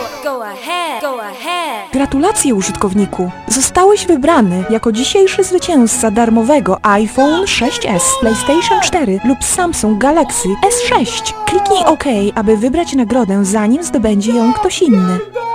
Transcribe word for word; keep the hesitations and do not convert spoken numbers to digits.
Go ahead, go ahead. Gratulacje, użytkowniku! Zostałeś wybrany jako dzisiejszy zwycięzca darmowego iPhone sześć S, PlayStation cztery lub Samsung Galaxy S sześć. Kliknij OK, aby wybrać nagrodę, zanim zdobędzie ją ktoś inny.